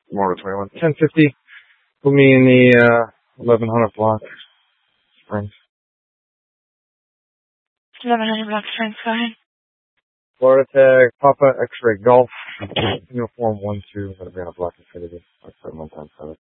Florida 21. 1050. Put me in the 1100 block. Springs. 1100 block Springs, go ahead. Florida tag, Papa X-ray Golf, uniform 1-2, gonna be on a block infinity, like 7 1 times 7.